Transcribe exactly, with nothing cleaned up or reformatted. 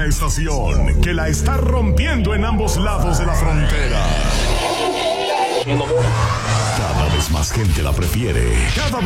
una estación que la está rompiendo en ambos lados de la frontera. Cada vez más gente la prefiere. Cada